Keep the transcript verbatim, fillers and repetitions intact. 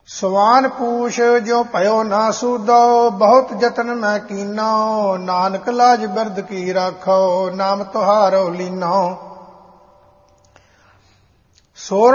ਸਵਾਨ ਪੂਛ ਜੋ ਭਇਓ ਨਾ ਸੂਦੋ, ਬਹੁਤ ਜਤਨ ਮੈਂ ਕੀਨੋ, ਨਾਨਕ ਲਾਜ ਬਿਰਧ ਕੀ ਰਾਖੋ, ਨਾਮ ਤੁਹਾਰੋ ਲੀਨੋ। ਸੋਰ